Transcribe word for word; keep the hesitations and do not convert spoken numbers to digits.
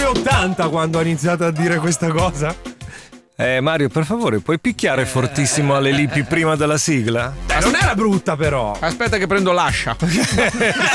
ottanta quando ha iniziato a dire questa cosa. Eh Mario, per favore, puoi picchiare fortissimo alle lipi prima della sigla? Eh, non era brutta però. Aspetta che prendo l'ascia.